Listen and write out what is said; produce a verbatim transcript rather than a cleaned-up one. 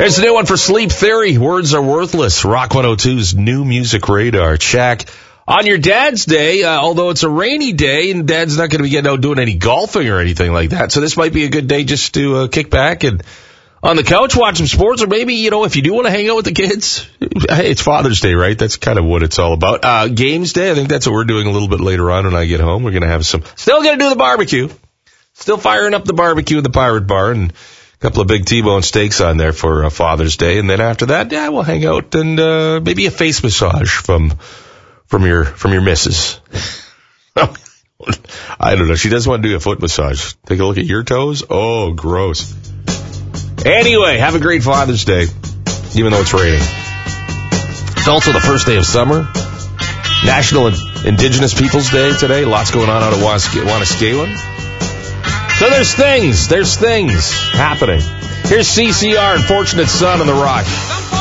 There's the new one for Sleep Theory. Words are worthless. Rock one oh two's new music radar. Check. On your dad's day, uh, although it's a rainy day and dad's not going to be getting out doing any golfing or anything like that, so this might be a good day just to uh, kick back and on the couch watch some sports, or maybe, you know, if you do want to hang out with the kids, hey, it's Father's Day, right? That's kind of what it's all about. Uh, games day, I think that's what we're doing a little bit later on when I get home. We're going to have some, still going to do the barbecue. Still firing up the barbecue in the Pirate Bar and a couple of big T-bone steaks on there for uh, Father's Day. And then after that, yeah, we'll hang out and uh, maybe a face massage from from your from your missus. I don't know. She doesn't want to do a foot massage. Take a look at your toes. Oh, gross. Anyway, have a great Father's Day, even though it's raining. It's also the first day of summer. National Indigenous Peoples Day today. Lots going on out of Waniscawen. So there's things, there's things happening. Here's C C R and Fortunate Son on the Rock.